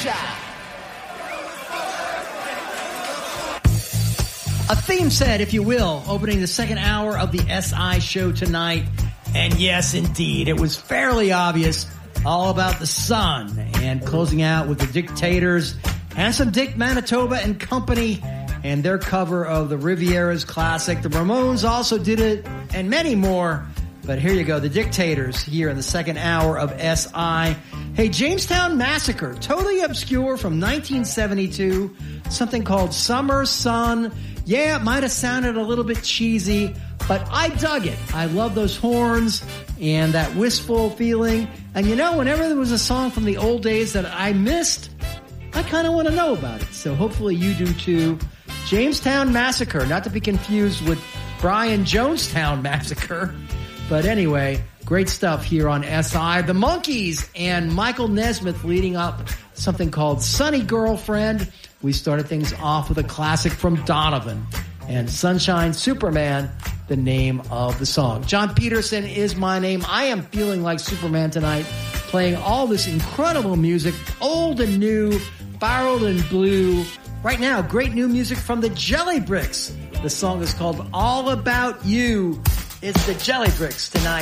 A theme set, if you will, opening the second hour of the SI show tonight. And yes, indeed, it was fairly obvious, all about the sun. And closing out with the Dictators and some Dick Manitoba and Company and their cover of the Riviera's classic. The Ramones also did it, and many more. But here you go, the Dictators here in the second hour of SI. Hey, Jamestown Massacre, totally obscure from 1972, something called Summer Sun. Yeah, it might have sounded a little bit cheesy, but I dug it. I love those horns and that wistful feeling. And you know, whenever there was a song from the old days that I missed, I kind of want to know about it. So hopefully you do too. Jamestown Massacre, not to be confused with Brian Jonestown Massacre. But anyway, great stuff here on SI. The Monkees and Michael Nesmith leading up something called Sunny Girlfriend. We started things off with a classic from Donovan and Sunshine Superman, the name of the song. John Peterson is my name. I am feeling like Superman tonight, playing all this incredible music, old and new, borrowed and blue. Right now, great new music from the Jelly Bricks. The song is called All About You. It's the Jelly Bricks tonight.